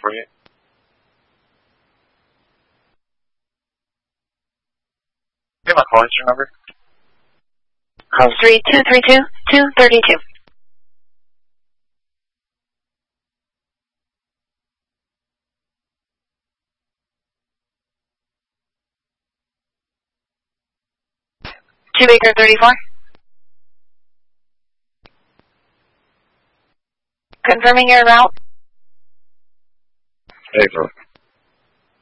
for you. Give my call answer number. Call 3232-232. Baker 34. Confirming your route. April.